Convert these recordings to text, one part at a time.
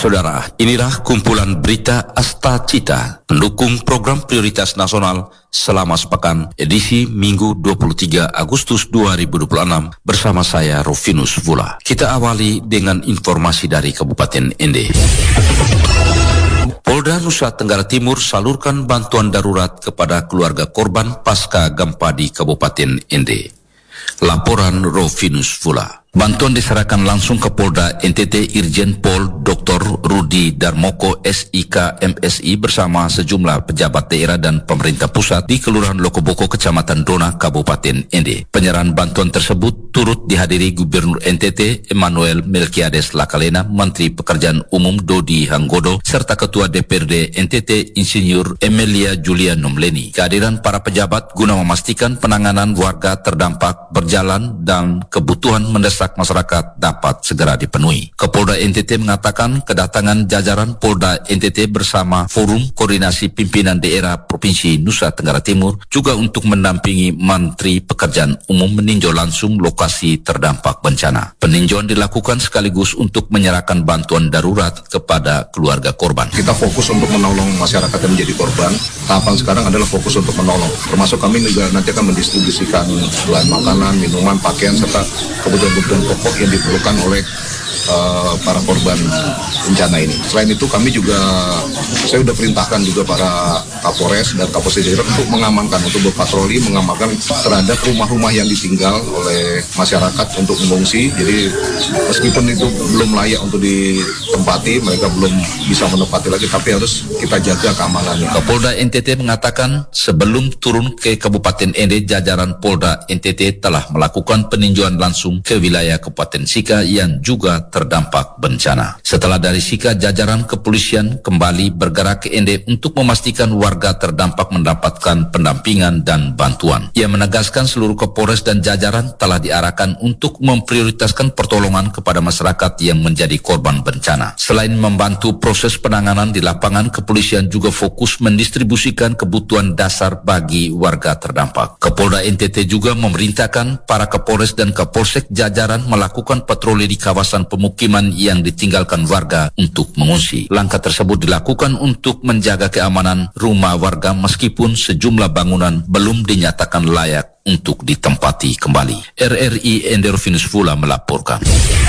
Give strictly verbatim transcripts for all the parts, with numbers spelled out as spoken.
Saudara, inilah kumpulan berita Asta Cita, pendukung program prioritas nasional selama sepekan, edisi Minggu dua puluh tiga Agustus dua ribu dua puluh enam, bersama saya Rofinus Vula. Kita awali dengan informasi dari Kabupaten Ende. Polda Nusa Tenggara Timur salurkan bantuan darurat kepada keluarga korban pasca gempa di Kabupaten Ende. Laporan Rofinus Vula. Bantuan diserahkan langsung ke Polda N T T Irjen Pol Doktor Rudi Darmoko S I K M S I bersama sejumlah pejabat daerah dan pemerintah pusat di Kelurahan Lokoboko, Kecamatan Dona, Kabupaten Ende. Penyerahan bantuan tersebut turut dihadiri Gubernur N T T Emmanuel Melkiades Lakalena, Menteri Pekerjaan Umum Dodi Hanggodo, serta Ketua D P R D N T T Insinyur Emilia Julia Nomleni. Kehadiran para pejabat guna memastikan penanganan warga terdampak berjalan dan kebutuhan mendesak masyarakat dapat segera dipenuhi. Kapolda N T T mengatakan kedatangan jajaran Polda N T T bersama Forum Koordinasi Pimpinan Daerah Provinsi Nusa Tenggara Timur juga untuk mendampingi Menteri Pekerjaan Umum meninjau langsung lokasi terdampak bencana. Peninjauan dilakukan sekaligus untuk menyerahkan bantuan darurat kepada keluarga korban. Kita fokus untuk menolong masyarakat yang menjadi korban. Tahapan sekarang adalah fokus untuk menolong. Termasuk kami juga nanti akan mendistribusikan bahan makanan, minuman, pakaian, serta kebutuhan-kebutuhan pokok yang diperlukan oleh uh, para korban bencana ini. Selain itu kami juga, saya sudah perintahkan juga para Kapolres dan Kapolsek daerah untuk mengamankan, untuk berpatroli, mengamankan terhadap rumah-rumah yang ditinggal oleh masyarakat untuk mengungsi. Jadi meskipun itu belum layak untuk ditempati, mereka belum bisa menempati lagi, tapi harus kita jaga keamanannya. Kapolda N T T mengatakan sebelum turun ke Kabupaten Ende, jajaran Polda N T T telah melakukan peninjauan langsung ke wilayah Kabupaten Sika yang juga terdampak bencana. Setelah dari Sika, jajaran kepolisian kembali bergerak ke Ende untuk memastikan warga terdampak mendapatkan pendampingan dan bantuan. Ia menegaskan seluruh Kapolres dan jajaran telah diarahkan untuk memprioritaskan pertolongan kepada masyarakat yang menjadi korban bencana. Selain membantu proses penanganan di lapangan, kepolisian juga fokus mendistribusikan kebutuhan dasar bagi warga terdampak. Kapolda N T T juga memerintahkan para Kapolres dan Kapolsek jajaran melakukan patroli di kawasan pemukiman yang ditinggalkan warga untuk mengungsi. Langkah tersebut dilakukan untuk menjaga keamanan rumah warga meskipun sejumlah bangunan belum dinyatakan layak untuk ditempati kembali. R R I Enderofinus Vula melaporkan.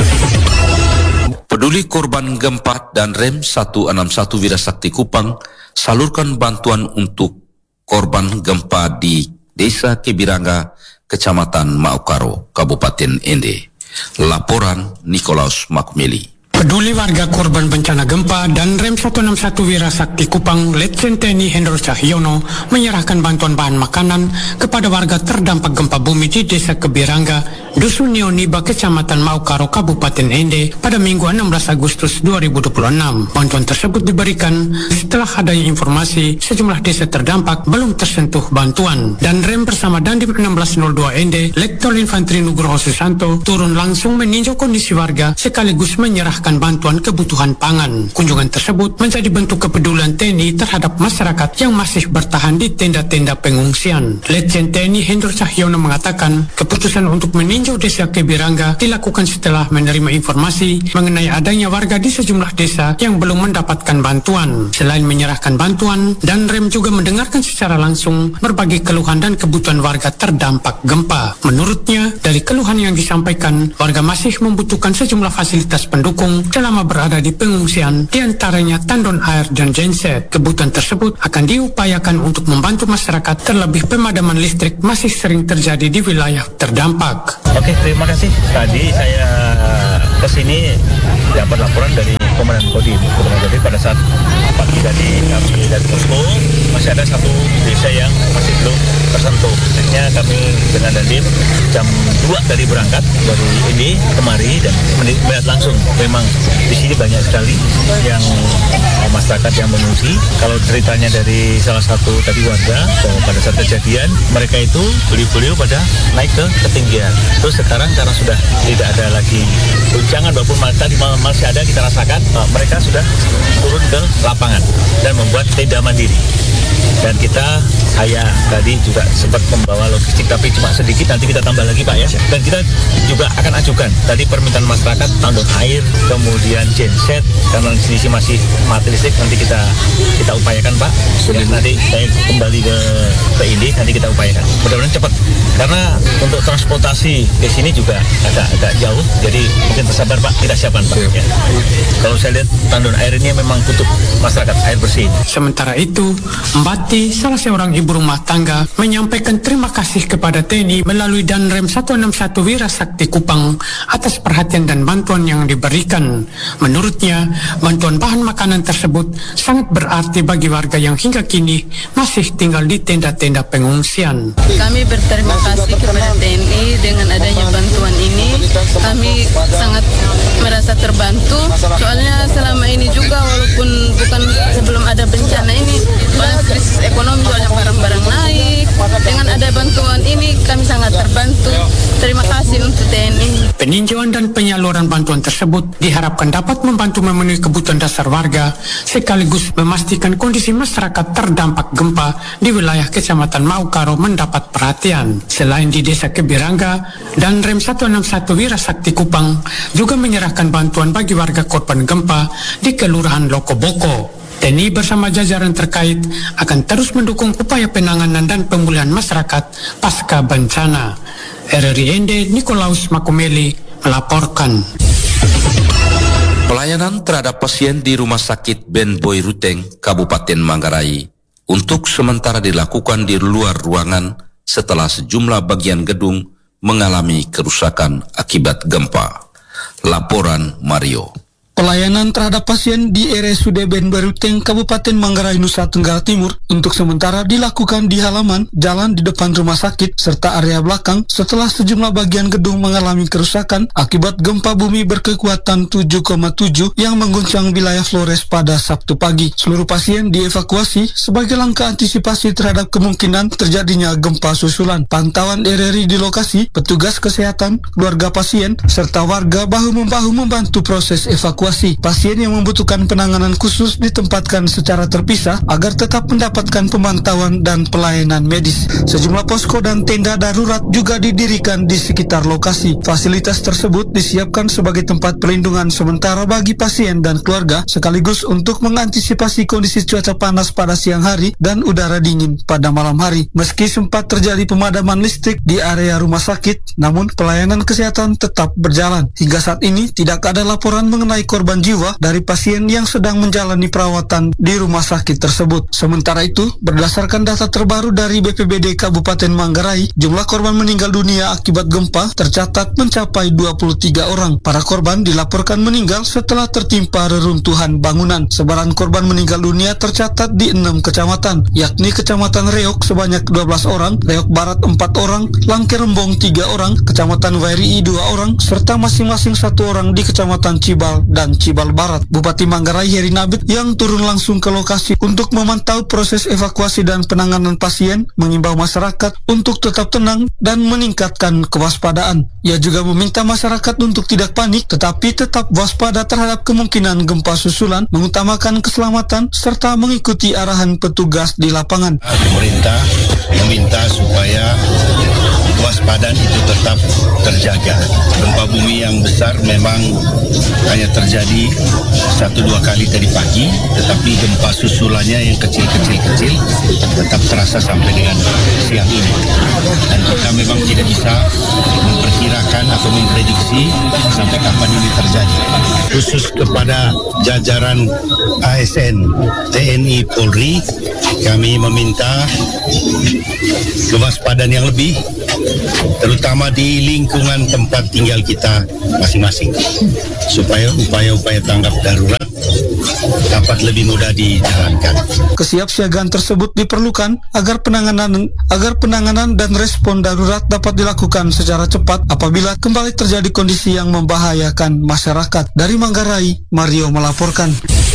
Peduli korban gempa dan Rem seratus enam puluh satu Wirasakti Kupang salurkan bantuan untuk korban gempa di Desa Kebiranga, Kecamatan Maukaro, Kabupaten Ende. Laporan Nikolaus Makmeli. Peduli warga korban bencana gempa dan Rem seratus enam puluh satu Wirasakti Kupang, Letjen T N I Hendro Cahyono menyerahkan bantuan bahan makanan kepada warga terdampak gempa bumi di Desa Kebiranga, Dusun Neoniba, Kecamatan Maukaro, Kabupaten Ende pada Minggu enam belas Agustus dua ribu dua puluh enam. Bantuan tersebut diberikan setelah adanya informasi sejumlah desa terdampak belum tersentuh bantuan, dan Rem bersama Dandim enam belas nol dua Ende, Letkol Infanteri Nugroho Susanto turun langsung meninjau kondisi warga sekaligus menyerahkan bantuan kebutuhan pangan. Kunjungan tersebut menjadi bentuk kepedulian T N I terhadap masyarakat yang masih bertahan di tenda-tenda pengungsian. Letjen T N I Hendro Cahyono mengatakan keputusan untuk meninjau Desa Kebiranga dilakukan setelah menerima informasi mengenai adanya warga di sejumlah desa yang belum mendapatkan bantuan. Selain menyerahkan bantuan, dan Rem juga mendengarkan secara langsung berbagai keluhan dan kebutuhan warga terdampak gempa. Menurutnya, dari keluhan yang disampaikan, warga masih membutuhkan sejumlah fasilitas pendukung selama berada di pengungsian, diantaranya tandon air dan genset. Kebutuhan tersebut akan diupayakan untuk membantu masyarakat, terlebih pemadaman listrik masih sering terjadi di wilayah terdampak. Oke, terima kasih. Tadi saya kesini dapat laporan dari Komandan Kodim. Komandan Kodim pada saat pagi tadi kami dari posko masih ada satu desa yang masih belum tersentuh. Akhirnya kami dengan Dandim jam dua tadi berangkat dari ini kemari dan melihat langsung memang di sini banyak sekali yang masyarakat yang mengungsi. Kalau ceritanya dari salah satu tadi warga, bahwa pada saat kejadian mereka itu beliau-beliau pada naik ke ketinggian. Terus sekarang karena sudah tidak ada lagi guncangan, walaupun tadi ma- masih ada kita rasakan, uh, mereka sudah turun ke lapangan dan membuat tenda mandiri. Dan kita, saya tadi juga sempat membawa logistik, tapi cuma sedikit, nanti kita tambah lagi Pak ya. Dan kita juga akan ajukan tadi permintaan masyarakat, tandon air, kemudian genset, karena di sini masih mati listrik, nanti kita kita upayakan Pak. Ya, nanti saya kembali ke ke ini, nanti kita upayakan. Mudah-mudahan cepat, karena untuk transportasi ke sini juga agak agak jauh, jadi mungkin bersabar Pak, kita siapkan Pak. Ya. Kalau saya lihat tandon air ini memang butuh masyarakat air bersih. Sementara itu, Mbati, salah seorang ibu rumah tangga, menyampaikan terima kasih kepada T N I melalui Danrem seratus enam puluh satu Wirasakti Kupang atas perhatian dan bantuan yang diberikan. Menurutnya, bantuan bahan makanan tersebut sangat berarti bagi warga yang hingga kini masih tinggal di tenda-tenda pengungsian. Kami berterima kasih kepada T N I dengan adanya bantuan ini. Kami sangat merasa terbantu. Soalnya selama ini juga, walaupun bukan sebelum ada bencana ini, banyak krisis ekonomi, soalnya barang-barang naik. Dengan ada bantuan ini, kami sangat terbantu. Terima kasih untuk T N I. Peninjauan dan penyaluran bantuan tersebut diharapkan dapat membantu memenuhi kebutuhan dasar warga, sekaligus memastikan kondisi masyarakat terdampak gempa di wilayah Kecamatan Maukaro mendapat perhatian. Selain di Desa Kebirangga, Danrem seratus enam puluh satu Wirasakti Kupang juga menyerahkan bantuan bagi warga korban gempa di Kelurahan Lokoboko. T N I bersama jajaran terkait akan terus mendukung upaya penanganan dan pemulihan masyarakat pasca bencana. R R I N D Nikolaus Makumeli melaporkan. Pelayanan terhadap pasien di Rumah Sakit Ben Boy Ruteng, Kabupaten Manggarai, untuk sementara dilakukan di luar ruangan setelah sejumlah bagian gedung mengalami kerusakan akibat gempa. Laporan Mario. Pelayanan terhadap pasien di R S U D Ben Boy Ruteng, Kabupaten Manggarai, Nusa Tenggara Timur untuk sementara dilakukan di halaman, jalan di depan rumah sakit, serta area belakang setelah sejumlah bagian gedung mengalami kerusakan akibat gempa bumi berkekuatan tujuh koma tujuh yang mengguncang wilayah Flores pada Sabtu pagi. Seluruh pasien dievakuasi sebagai langkah antisipasi terhadap kemungkinan terjadinya gempa susulan. Pantauan R R I di lokasi, petugas kesehatan, keluarga pasien, serta warga bahu-membahu membantu proses evakuasi. Pasien yang membutuhkan penanganan khusus ditempatkan secara terpisah agar tetap mendapatkan pemantauan dan pelayanan medis. Sejumlah posko dan tenda darurat juga didirikan di sekitar lokasi. Fasilitas tersebut disiapkan sebagai tempat perlindungan sementara bagi pasien dan keluarga, sekaligus untuk mengantisipasi kondisi cuaca panas pada siang hari dan udara dingin pada malam hari. Meski sempat terjadi pemadaman listrik di area rumah sakit, namun pelayanan kesehatan tetap berjalan. Hingga saat ini tidak ada laporan mengenai korban jiwa dari pasien yang sedang menjalani perawatan di rumah sakit tersebut. Sementara itu, berdasarkan data terbaru dari B P B D Kabupaten Manggarai, jumlah korban meninggal dunia akibat gempa tercatat mencapai dua puluh tiga orang. Para korban dilaporkan meninggal setelah tertimpa reruntuhan bangunan. Sebaran korban meninggal dunia tercatat di enam kecamatan, yakni Kecamatan Reok sebanyak dua belas orang, Reok Barat empat orang, Langke Rembong tiga orang, Kecamatan Wairi dua orang, serta masing-masing satu orang di Kecamatan Cibal dan Cibal Barat. Bupati Manggarai Heri Nabit yang turun langsung ke lokasi untuk memantau proses evakuasi dan penanganan pasien mengimbau masyarakat untuk tetap tenang dan meningkatkan kewaspadaan. Ia juga meminta masyarakat untuk tidak panik tetapi tetap waspada terhadap kemungkinan gempa susulan, mengutamakan keselamatan serta mengikuti arahan petugas di lapangan. Pemerintah meminta supaya kewaspadaan itu tetap terjaga. Gempa bumi yang besar memang hanya terjadi satu dua kali tadi pagi, tetapi gempa susulannya yang kecil-kecil-kecil tetap terasa sampai dengan siang ini. Dan kita memang tidak bisa memperkirakan atau memprediksi sampai kapan ini terjadi. Khusus kepada jajaran A S N, T N I, Polri, kami meminta kewaspadaan yang lebih, terutama di lingkungan tempat tinggal kita masing-masing, supaya upaya-upaya tanggap darurat dapat lebih mudah dijalankan. Kesiapsiagaan tersebut diperlukan agar penanganan agar penanganan dan respon darurat dapat dilakukan secara cepat apabila kembali terjadi kondisi yang membahayakan masyarakat. Dari Manggarai, Mario melaporkan.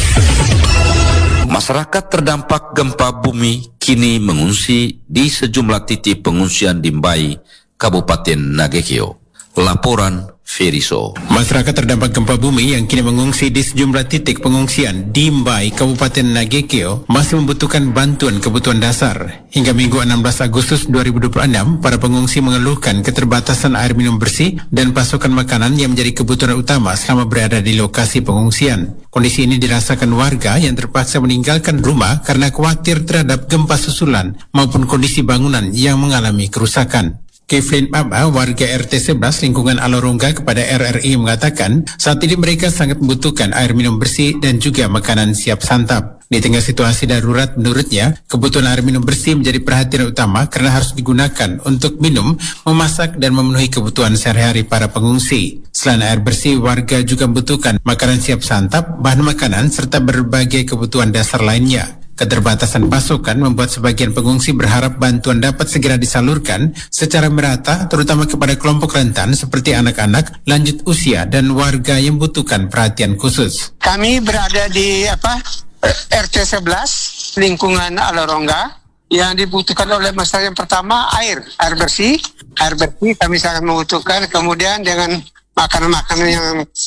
Masyarakat terdampak gempa bumi kini mengungsi di sejumlah titik pengungsian di Mbai, Kabupaten Nagekeo. Laporan Feriso. Masyarakat terdampak gempa bumi yang kini mengungsi di sejumlah titik pengungsian di Mbai, Kabupaten Nagekeo masih membutuhkan bantuan kebutuhan dasar. Hingga Minggu enam belas Agustus dua ribu dua puluh enam, para pengungsi mengeluhkan keterbatasan air minum bersih dan pasokan makanan yang menjadi kebutuhan utama selama berada di lokasi pengungsian. Kondisi ini dirasakan warga yang terpaksa meninggalkan rumah karena khawatir terhadap gempa susulan maupun kondisi bangunan yang mengalami kerusakan. Kevlin Baba, warga R T sebelas lingkungan Alorongga kepada R R I mengatakan saat ini mereka sangat membutuhkan air minum bersih dan juga makanan siap santap. Di tengah situasi darurat, menurutnya, kebutuhan air minum bersih menjadi perhatian utama karena harus digunakan untuk minum, memasak, dan memenuhi kebutuhan sehari-hari para pengungsi. Selain air bersih, warga juga membutuhkan makanan siap santap, bahan makanan, serta berbagai kebutuhan dasar lainnya. Keterbatasan pasokan membuat sebagian pengungsi berharap bantuan dapat segera disalurkan secara merata, terutama kepada kelompok rentan seperti anak-anak, lanjut usia, dan warga yang membutuhkan perhatian khusus. Kami berada di apa R T sebelas, lingkungan Alorongga, yang dibutuhkan oleh masyarakat yang pertama air, air bersih, air bersih kami sangat membutuhkan, kemudian dengan makanan-makanan yang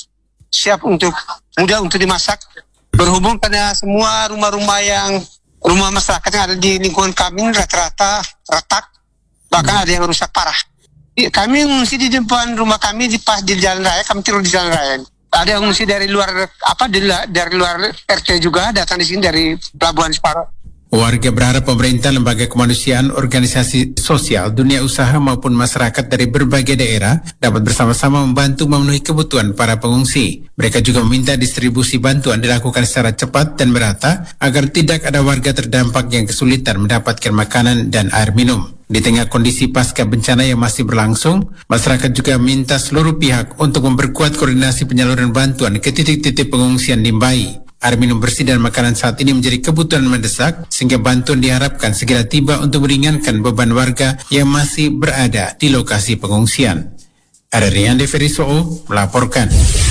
siap untuk mudah untuk dimasak. Berhubung karena semua rumah-rumah yang rumah masyarakat yang ada di lingkungan kami rata-rata retak, bahkan ada yang rusak parah. Kami mengungsi di depan rumah kami di pas di jalan raya, kami tidur di jalan raya. Ada yang mengungsi dari luar apa dari, dari luar R T juga datang di sini dari Pelabuhan Separo. Warga berharap pemerintah, lembaga kemanusiaan, organisasi sosial, dunia usaha maupun masyarakat dari berbagai daerah dapat bersama-sama membantu memenuhi kebutuhan para pengungsi. Mereka juga meminta distribusi bantuan dilakukan secara cepat dan merata agar tidak ada warga terdampak yang kesulitan mendapatkan makanan dan air minum. Di tengah kondisi pasca bencana yang masih berlangsung, masyarakat juga meminta seluruh pihak untuk memperkuat koordinasi penyaluran bantuan ke titik-titik pengungsian di Mbai. Air minum bersih dan makanan saat ini menjadi kebutuhan mendesak sehingga bantuan diharapkan segera tiba untuk meringankan beban warga yang masih berada di lokasi pengungsian. R R I Ande Feriso melaporkan.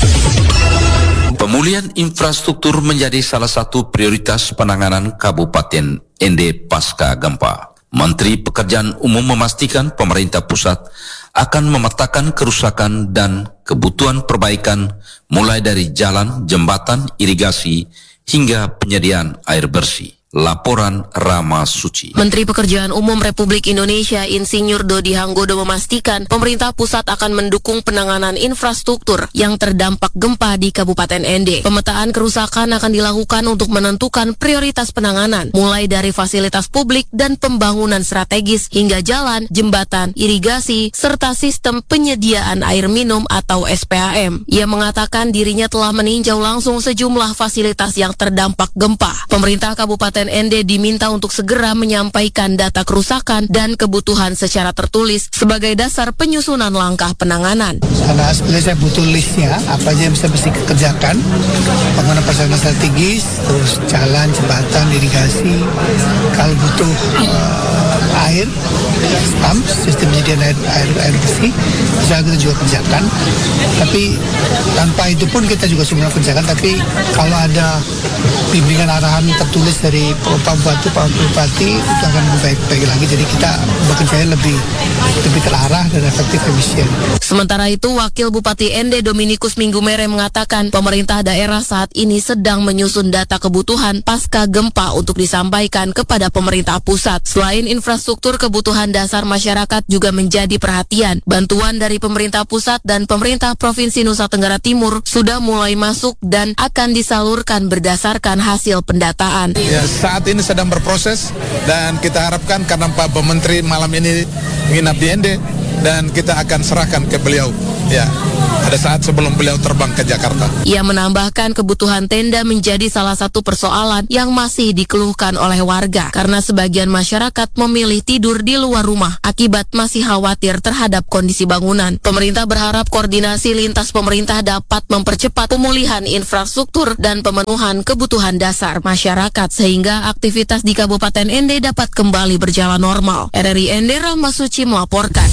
Pemulihan infrastruktur menjadi salah satu prioritas penanganan Kabupaten Ende pasca gempa. Menteri Pekerjaan Umum memastikan pemerintah pusat akan memetakan kerusakan dan kebutuhan perbaikan mulai dari jalan, jembatan, irigasi, hingga penyediaan air bersih. Laporan Rama Suci. Menteri Pekerjaan Umum Republik Indonesia Insinyur Dodi Hanggodo memastikan pemerintah pusat akan mendukung penanganan infrastruktur yang terdampak gempa di Kabupaten Ende. Pemetaan kerusakan akan dilakukan untuk menentukan prioritas penanganan, mulai dari fasilitas publik dan pembangunan strategis hingga jalan, jembatan, irigasi, serta sistem penyediaan air minum atau S P A M. Ia mengatakan dirinya telah meninjau langsung sejumlah fasilitas yang terdampak gempa. Pemerintah Kabupaten Ende diminta untuk segera menyampaikan data kerusakan dan kebutuhan secara tertulis sebagai dasar penyusunan langkah penanganan. Karena sebenarnya saya butuh listnya, apa aja yang bisa mesti dikerjakan, pengguna fasilitas strategis, terus jalan, jembatan, irigasi, kalau butuh uh, air, stamp, sistem penyediaan air, air, air bersih, bisa kita juga kerjakan. Tapi tanpa itu pun kita juga sebenarnya kerjakan, tapi kalau ada bimbingan arahan tertulis dari Pak Bupati, Pak Bupati itu akan lebih baik-baik lagi. Jadi kita bekerja lebih lebih terarah dan efektif efisien. Sementara itu, Wakil Bupati Ende Dominikus Minggumere mengatakan pemerintah daerah saat ini sedang menyusun data kebutuhan pasca gempa untuk disampaikan kepada pemerintah pusat. Selain infrastruktur, kebutuhan dasar masyarakat juga menjadi perhatian. Bantuan dari pemerintah pusat dan pemerintah Provinsi Nusa Tenggara Timur sudah mulai masuk dan akan disalurkan berdasarkan hasil pendataan. Ya, saat ini sedang berproses dan kita harapkan karena Pak Menteri malam ini menginap di Ende dan kita akan serahkan ke beliau ya pada saat sebelum beliau terbang ke Jakarta. Ia menambahkan kebutuhan tenda menjadi salah satu persoalan yang masih dikeluhkan oleh warga karena sebagian masyarakat memilih tidur di luar rumah akibat masih khawatir terhadap kondisi bangunan. Pemerintah berharap koordinasi lintas pemerintah dapat mempercepat pemulihan infrastruktur dan pemenuhan kebutuhan dasar masyarakat sehingga aktivitas di Kabupaten Ende dapat kembali berjalan normal. R R I Ende Rama Suci melaporkan.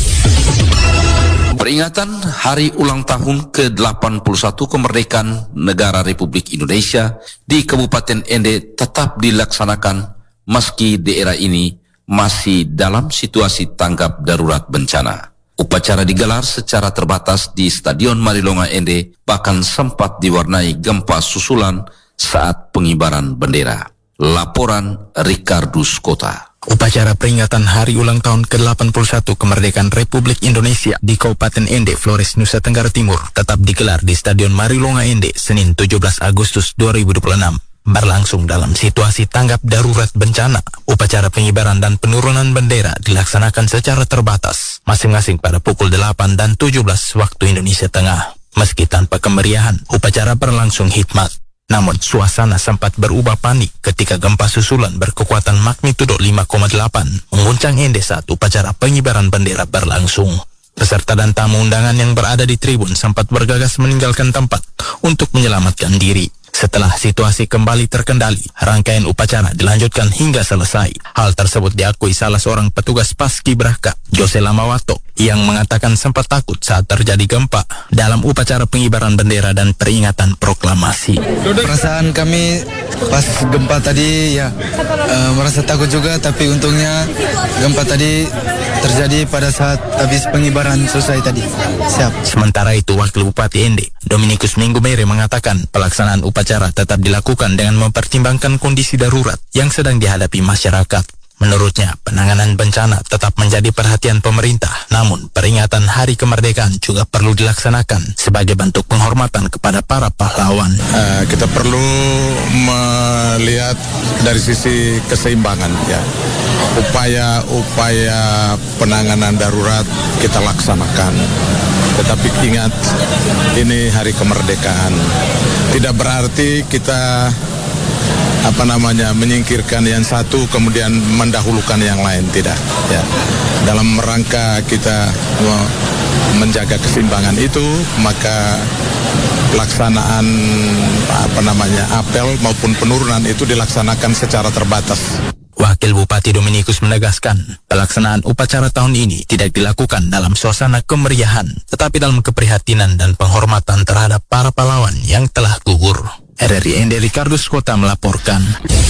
Peringatan Hari Ulang Tahun ke delapan puluh satu kemerdekaan negara Republik Indonesia di Kabupaten Ende tetap dilaksanakan meski daerah ini masih dalam situasi tanggap darurat bencana. Upacara digelar secara terbatas di Stadion Marilonga Ende, bahkan sempat diwarnai gempa susulan saat pengibaran bendera. Laporan Ricardus Kota. Upacara peringatan hari ulang tahun ke delapan puluh satu kemerdekaan Republik Indonesia di Kabupaten Ende, Flores, Nusa Tenggara Timur tetap digelar di Stadion Marilonga Ende, Senin tujuh belas Agustus dua ribu dua puluh enam. Berlangsung dalam situasi tanggap darurat bencana. Upacara pengibaran dan penurunan bendera dilaksanakan secara terbatas, masing-masing pada pukul delapan dan tujuh belas waktu Indonesia Tengah. Meski tanpa kemeriahan, upacara berlangsung hikmat. Namun suasana sempat berubah panik ketika gempa susulan berkekuatan magnitudo lima koma delapan mengguncang Ende saat upacara pengibaran bendera berlangsung. Peserta dan tamu undangan yang berada di tribun sempat bergegas meninggalkan tempat untuk menyelamatkan diri. Setelah situasi kembali terkendali, rangkaian upacara dilanjutkan hingga selesai. Hal tersebut diakui salah seorang petugas Paskibraka, Jose Lamawato, yang mengatakan sempat takut saat terjadi gempa dalam upacara pengibaran bendera dan peringatan proklamasi. Perasaan kami pas gempa tadi ya uh, merasa takut juga, tapi untungnya gempa tadi terjadi pada saat habis pengibaran selesai tadi. Siap. Sementara itu, Wakil Bupati Ende, Dominikus Minggumere, mengatakan pelaksanaan upacara tetap dilakukan dengan mempertimbangkan kondisi darurat yang sedang dihadapi masyarakat. Menurutnya, penanganan bencana tetap menjadi perhatian pemerintah, namun peringatan Hari Kemerdekaan juga perlu dilaksanakan sebagai bentuk penghormatan kepada para pahlawan. Uh, kita perlu melihat dari sisi keseimbangan ya. Upaya-upaya penanganan darurat kita laksanakan. Tetapi ingat, ini Hari Kemerdekaan. Tidak berarti kita apa namanya menyingkirkan yang satu kemudian mendahulukan yang lain, tidak ya. Dalam rangka kita menjaga keseimbangan itu, maka pelaksanaan apa namanya apel maupun penurunan itu dilaksanakan secara terbatas. Wakil Bupati Dominikus menegaskan, pelaksanaan upacara tahun ini tidak dilakukan dalam suasana kemeriahan, tetapi dalam keprihatinan dan penghormatan terhadap para pahlawan yang telah gugur. R R I Ende, Ricardus Kota melaporkan.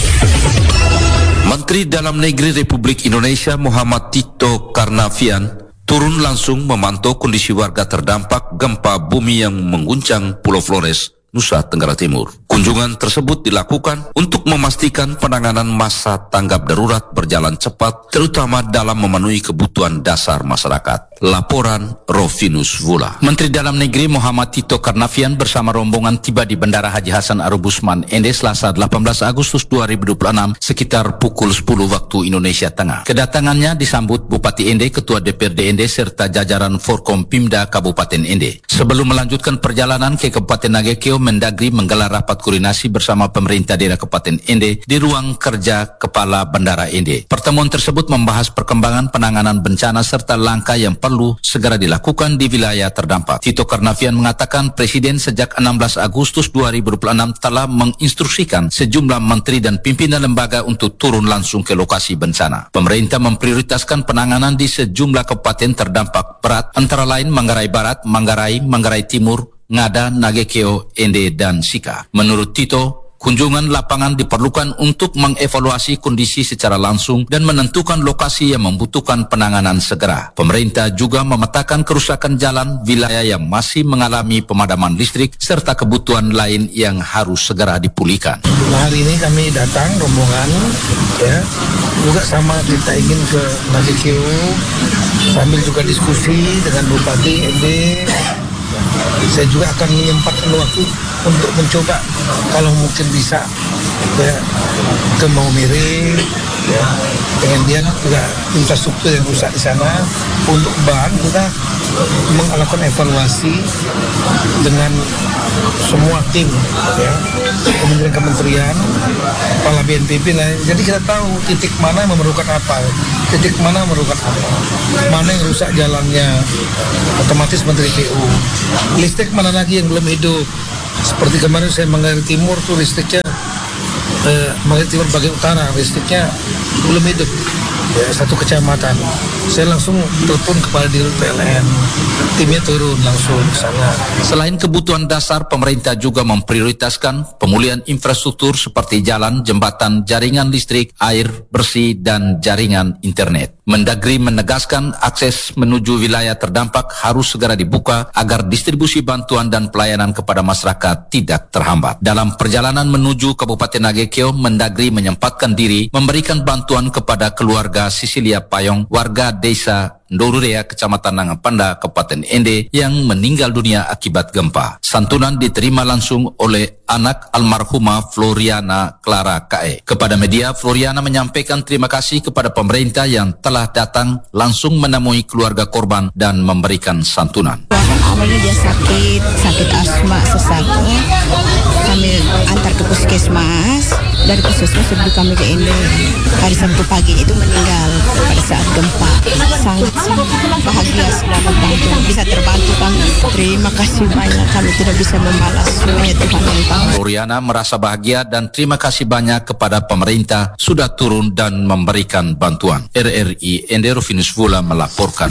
Menteri Dalam Negeri Republik Indonesia Muhammad Tito Karnavian turun langsung memantau kondisi warga terdampak gempa bumi yang mengguncang Pulau Flores, Nusa Tenggara Timur. Kunjungan tersebut dilakukan untuk memastikan penanganan masa tanggap darurat berjalan cepat, terutama dalam memenuhi kebutuhan dasar masyarakat. Laporan Rofinus Vula. Menteri Dalam Negeri Muhammad Tito Karnavian bersama rombongan tiba di Bandara Haji Hasan Arubusman Ende Selasa delapan belas Agustus dua ribu dua puluh enam sekitar pukul sepuluh waktu Indonesia Tengah. Kedatangannya disambut Bupati Ende, Ketua D P R D Ende serta jajaran Forkompimda Kabupaten Ende. Sebelum melanjutkan perjalanan ke Kabupaten Nagekeo, Mendagri menggelar rapat koordinasi bersama pemerintah daerah Kabupaten Ende di ruang kerja Kepala Bandara Ende. Pertemuan tersebut membahas perkembangan penanganan bencana serta langkah yang perlu segera dilakukan di wilayah terdampak. Tito Karnavian mengatakan Presiden sejak enam belas Agustus dua ribu dua puluh enam telah menginstruksikan sejumlah menteri dan pimpinan lembaga untuk turun langsung ke lokasi bencana. Pemerintah memprioritaskan penanganan di sejumlah kabupaten terdampak berat, antara lain Manggarai Barat, Manggarai, Manggarai Timur, Ngada, Nagekeo, Ende, dan Sika. Menurut Tito, kunjungan lapangan diperlukan untuk mengevaluasi kondisi secara langsung dan menentukan lokasi yang membutuhkan penanganan segera. Pemerintah juga memetakan kerusakan jalan, wilayah yang masih mengalami pemadaman listrik, serta kebutuhan lain yang harus segera dipulihkan. Nah, hari ini kami datang rombongan, ya, juga sama kita ingin ke Nagekeo, sambil juga diskusi dengan Bupati Ende. Saya juga akan menyempatkan waktu untuk mencoba kalau mungkin bisa ya, ke Maumere, ya, dengan dia juga infrastruktur yang rusak di sana. Untuk bahan kita melakukan evaluasi dengan semua tim, ya, kementerian-kementerian, kepala B N P B. Nah, jadi kita tahu titik mana memerlukan apa, titik mana memerlukan apa, mana yang rusak jalannya, otomatis Menteri P U. Listrik mana lagi yang belum hidup? Seperti kemarin saya Manggarai Timur tuh listriknya, eh, Manggarai Timur bagian utara listriknya belum hidup, ya, satu kecamatan. Saya langsung telepon kepada Dirut P L N, timnya turun langsung ke sana. Selain kebutuhan dasar, pemerintah juga memprioritaskan pemulihan infrastruktur seperti jalan, jembatan, jaringan listrik, air bersih, dan jaringan internet. Mendagri menegaskan akses menuju wilayah terdampak harus segera dibuka agar distribusi bantuan dan pelayanan kepada masyarakat tidak terhambat. Dalam perjalanan menuju Kabupaten Nagekeo, Mendagri menyempatkan diri memberikan bantuan kepada keluarga Sisilia Payong, warga desa Ndorurea, Kecamatan Nangapanda, Kabupaten Ende yang meninggal dunia akibat gempa. Santunan diterima langsung oleh anak almarhumah Floriana Clara K E. Kepada media, Floriana menyampaikan terima kasih kepada pemerintah yang telah datang langsung menemui keluarga korban dan memberikan santunan. Awalnya dia sakit, sakit asma sesak. Kami antar ke puskesmas, dari puskesmas sebelum kami ke Ende. Hari Sabtu pagi itu meninggal pada saat gempa. Sangat bahagia sudah membantu, bisa terbantu kami. Terima kasih banyak, kami tidak bisa membalas semuanya Tuhan yang tahu. Floriana merasa bahagia dan terima kasih banyak kepada pemerintah sudah turun dan memberikan bantuan. R R I Ende Rufinus Vula melaporkan.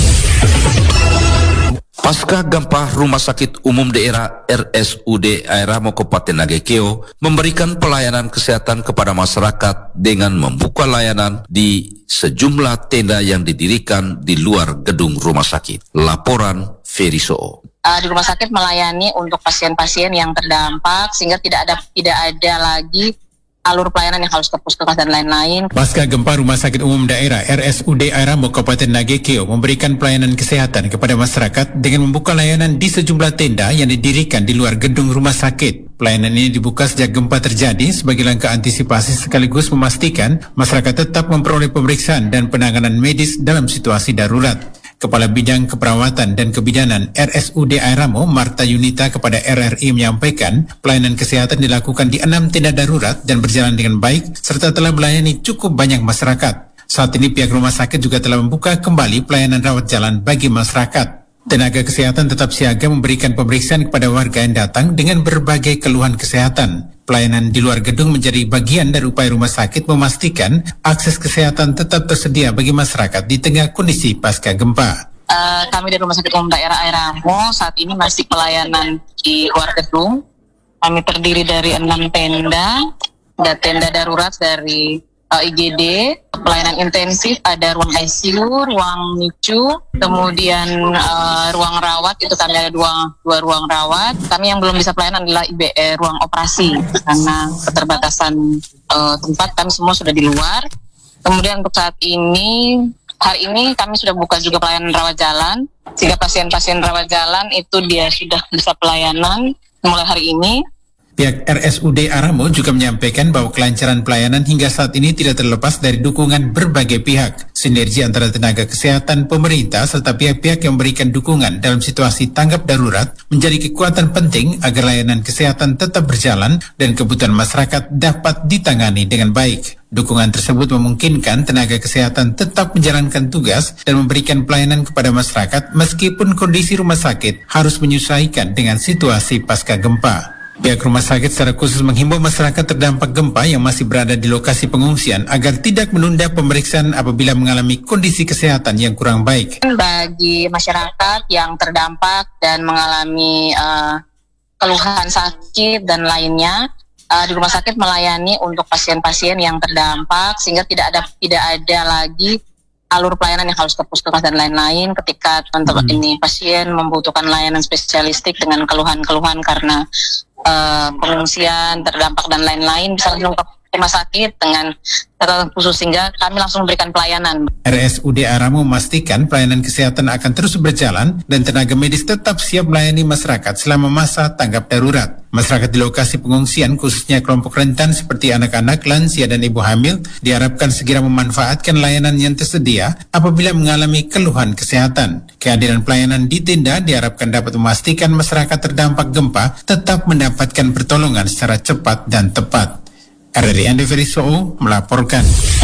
Pasca gempa, Rumah Sakit Umum Daerah R S U D Airamo Kabupaten Nagekeo memberikan pelayanan kesehatan kepada masyarakat dengan membuka layanan di sejumlah tenda yang didirikan di luar gedung rumah sakit. Laporan Ferry Soo. Uh, di rumah sakit melayani untuk pasien-pasien yang terdampak sehingga tidak ada tidak ada lagi alur pelayanan yang harus ke puskesmas dan lain-lain. Pasca gempa, Rumah Sakit Umum Daerah R S U D Airamo Kabupaten Nagekeo memberikan pelayanan kesehatan kepada masyarakat dengan membuka layanan di sejumlah tenda yang didirikan di luar gedung rumah sakit. Pelayanan ini dibuka sejak gempa terjadi sebagai langkah antisipasi sekaligus memastikan masyarakat tetap memperoleh pemeriksaan dan penanganan medis dalam situasi darurat. Kepala Bidang Keperawatan dan Kebidanan R S U D Airamo, Marta Yunita, kepada R R I menyampaikan pelayanan kesehatan dilakukan di enam tenda darurat dan berjalan dengan baik serta telah melayani cukup banyak masyarakat. Saat ini pihak rumah sakit juga telah membuka kembali pelayanan rawat jalan bagi masyarakat. Tenaga kesehatan tetap siaga memberikan pemeriksaan kepada warga yang datang dengan berbagai keluhan kesehatan. Pelayanan di luar gedung menjadi bagian dari upaya rumah sakit memastikan akses kesehatan tetap tersedia bagi masyarakat di tengah kondisi pasca gempa. Uh, kami dari Rumah Sakit Umum Daerah Airamo saat ini masih pelayanan di luar gedung. Kami terdiri dari enam tenda, ada tenda darurat dari uh, I G D, pelayanan intensif, ada ruang I C U, ruang N I C U, kemudian uh, ruang rawat, itu kami ada dua, dua ruang rawat. Kami yang belum bisa pelayanan adalah I B E, ruang operasi, karena keterbatasan uh, tempat kami semua sudah di luar. Kemudian untuk saat ini, hari ini kami sudah buka juga pelayanan rawat jalan, sehingga pasien-pasien rawat jalan itu dia sudah bisa pelayanan mulai hari ini. Pihak R S U D Airamo juga menyampaikan bahwa kelancaran pelayanan hingga saat ini tidak terlepas dari dukungan berbagai pihak. Sinergi antara tenaga kesehatan, pemerintah, serta pihak-pihak yang memberikan dukungan dalam situasi tanggap darurat menjadi kekuatan penting agar layanan kesehatan tetap berjalan dan kebutuhan masyarakat dapat ditangani dengan baik. Dukungan tersebut memungkinkan tenaga kesehatan tetap menjalankan tugas dan memberikan pelayanan kepada masyarakat meskipun kondisi rumah sakit harus menyesuaikan dengan situasi pasca gempa. Pihak rumah sakit secara khusus menghimbau masyarakat terdampak gempa yang masih berada di lokasi pengungsian agar tidak menunda pemeriksaan apabila mengalami kondisi kesehatan yang kurang baik. Bagi masyarakat yang terdampak dan mengalami uh, keluhan sakit dan lainnya, uh, di rumah sakit melayani untuk pasien-pasien yang terdampak sehingga tidak ada tidak ada lagi alur pelayanan yang harus ke puskesmas dan lain-lain ketika teman-teman hmm. ini pasien membutuhkan layanan spesialistik dengan keluhan-keluhan karena Uh, pengungsian, terdampak dan lain-lain bisa langsung ke rumah sakit dengan catatan khusus sehingga kami langsung memberikan pelayanan. R S U D Airamo memastikan pelayanan kesehatan akan terus berjalan dan tenaga medis tetap siap melayani masyarakat selama masa tanggap darurat. Masyarakat di lokasi pengungsian khususnya kelompok rentan seperti anak-anak, lansia dan ibu hamil diharapkan segera memanfaatkan layanan yang tersedia apabila mengalami keluhan kesehatan. Kehadiran pelayanan di tenda diharapkan dapat memastikan masyarakat terdampak gempa tetap mendapatkan pertolongan secara cepat dan tepat. R R I Ende Ferry Soo melaporkan.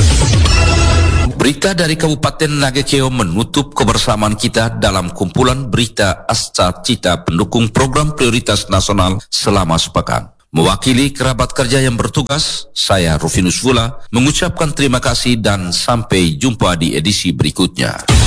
Berita dari Kabupaten Nagekeo menutup kebersamaan kita dalam kumpulan berita Asca Cita pendukung program prioritas nasional selama sepekan. Mewakili kerabat kerja yang bertugas, saya Rufinus Vula mengucapkan terima kasih dan sampai jumpa di edisi berikutnya.